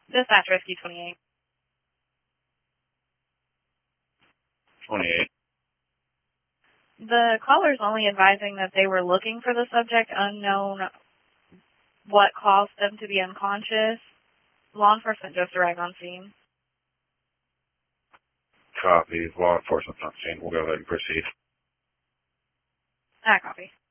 Dispatch Rescue 28. 28. The caller's only advising that they were looking for the subject, unknown what caused them to be unconscious. Law enforcement just arrived on scene. Copy. Law enforcement's on scene. We'll go ahead and proceed. Copy.